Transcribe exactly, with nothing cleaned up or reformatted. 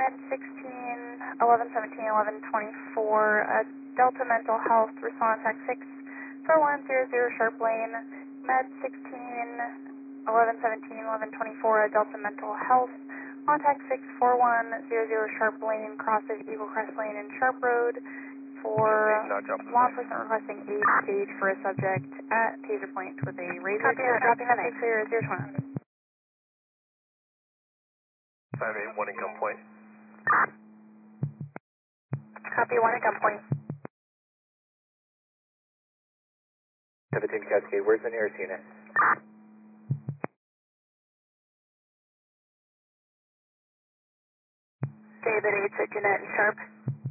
Med sixteen, eleven seventeen, eleven twenty-four, uh, Delta Mental Health, respond tech six four one zero zero Sharp Lane, Med sixteen, eleven seventeen, eleven twenty-four, uh, Delta Mental Health, contact six four one zero zero Sharp Lane, crosses Eagle Crest Lane and Sharp Road for law enforcement requesting aid stage for a subject at Taser Point with a razor. Copy that, dropping the name. zero zero one. five eight one in gunpoint. Copy one at gunpoint. seventeen Cascade, where's the nearest unit? David eight, Jeanette and Sharp.